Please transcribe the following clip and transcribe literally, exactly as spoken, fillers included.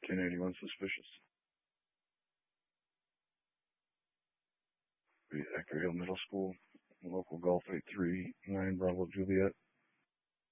ten eighty-one suspicious. Be Echo Hill Middle School, local Golf eight three nine Bravo Juliet.